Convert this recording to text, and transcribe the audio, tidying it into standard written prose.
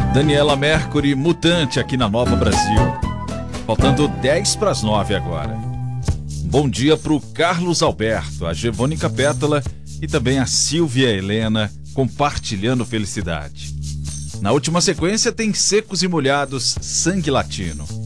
Daniela Mercury, Mutante, aqui na Nova Brasil. Faltando 10 para as 9 agora. Bom dia pro Carlos Alberto, a Gevônica Pétala e também a Silvia Helena, compartilhando felicidade. Na última sequência tem Secos e Molhados, Sangue Latino.